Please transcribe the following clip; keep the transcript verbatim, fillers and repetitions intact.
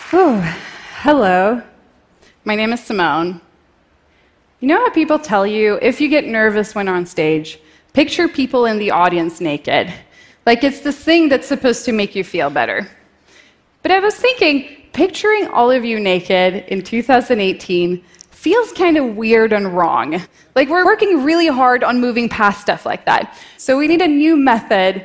Oh, hello. My name is Simone. You know how people tell you, if you get nervous when on stage, picture people in the audience naked. Like it's this thing that's supposed to make you feel better. But I was thinking, picturing all of you naked in two thousand eighteen feels kind of weird and wrong. Like we're working really hard on moving past stuff like that. So we need a new method